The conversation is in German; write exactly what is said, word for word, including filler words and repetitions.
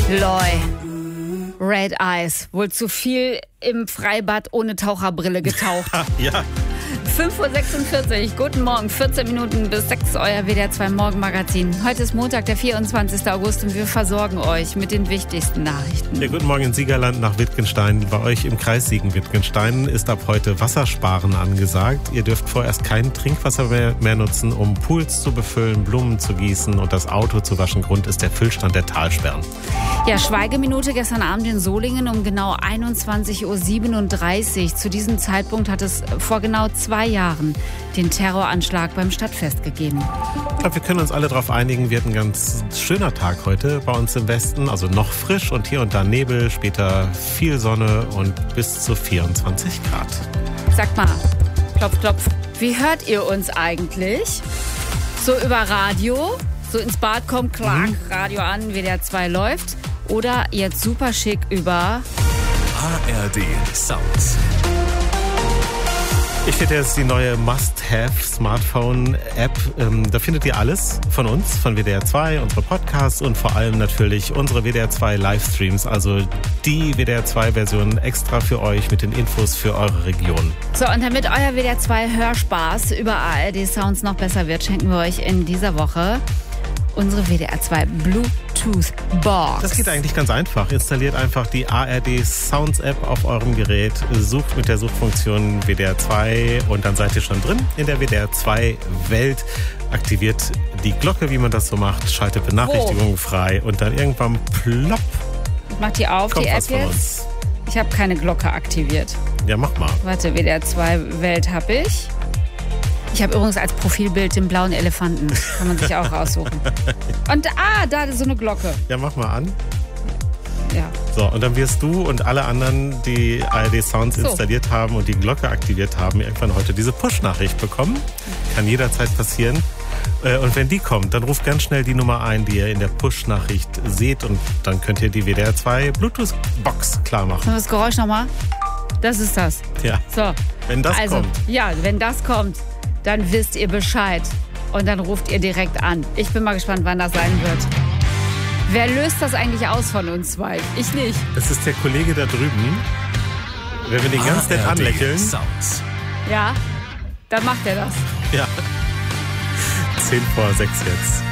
Loy. Red Eyes. Wohl zu viel im Freibad ohne Taucherbrille getaucht. Ja. fünf Uhr sechsundvierzig, guten Morgen, vierzehn Minuten bis sechs, euer W D R zwei Morgenmagazin. Heute ist Montag, der vierundzwanzigster August und wir versorgen euch mit den wichtigsten Nachrichten. Ja, guten Morgen in Siegerland nach Wittgenstein. Bei euch im Kreis Siegen-Wittgenstein ist ab heute Wassersparen angesagt. Ihr dürft vorerst kein Trinkwasser mehr, mehr nutzen, um Pools zu befüllen, Blumen zu gießen und das Auto zu waschen. Grund ist der Füllstand der Talsperren. Ja, Schweigeminute gestern Abend in Solingen um genau einundzwanzig Uhr siebenunddreißig. Zu diesem Zeitpunkt hat es vor genau zwei Jahren den Terroranschlag beim Stadtfest gegeben. Ich glaube, wir können uns alle darauf einigen, wird ein ganz schöner Tag heute bei uns im Westen. Also noch frisch und hier und da Nebel, später viel Sonne und bis zu vierundzwanzig Grad. Sagt mal, klopf, klopf, wie hört ihr uns eigentlich? So über Radio, so ins Bad kommt, klack, mhm. Radio an, W D R zwei läuft. Oder jetzt super schick über A R D Sounds. Ich finde, das ist die neue Must-Have-Smartphone-App. Ähm, da findet ihr alles von uns, von W D R zwei, unsere Podcasts und vor allem natürlich unsere W D R zwei Livestreams. Also die W D R zwei Version extra für euch mit den Infos für eure Region. So, und damit euer W D R zwei Hörspaß über A R D Sounds noch besser wird, schenken wir euch in dieser Woche unsere W D R zwei Bluetooth Box. Das geht eigentlich ganz einfach. Installiert einfach die A R D Sounds App auf eurem Gerät, sucht mit der Suchfunktion W D R zwei und dann seid ihr schon drin in der W D R zwei Welt. Aktiviert die Glocke, wie man das so macht, schaltet Benachrichtigungen oh. frei und dann irgendwann plopp. Macht die auf, kommt die App was von jetzt? Uns. Ich habe keine Glocke aktiviert. Ja, mach mal. Warte, W D R zwei Welt habe ich. Ich habe übrigens als Profilbild den blauen Elefanten. Kann man sich auch raussuchen. Und ah, da ist so eine Glocke. Ja, mach mal an. Ja. So, und dann wirst du und alle anderen, die A R D Sounds so. installiert haben und die Glocke aktiviert haben, irgendwann heute diese Push-Nachricht bekommen. Kann jederzeit passieren. Und wenn die kommt, dann ruft ganz schnell die Nummer ein, die ihr in der Push-Nachricht seht. Und dann könnt ihr die W D R zwei Bluetooth-Box klar machen. Können wir das Geräusch nochmal? Das ist das. Ja. So. Wenn das also, kommt. Ja, wenn das kommt, dann wisst ihr Bescheid. Und dann ruft ihr direkt an. Ich bin mal gespannt, wann das sein wird. Wer löst das eigentlich aus von uns zwei? Ich nicht. Das ist der Kollege da drüben. Wenn wir den ganz nett anlächeln. Sounds. Ja, dann macht er das. Ja. zehn vor sechs jetzt.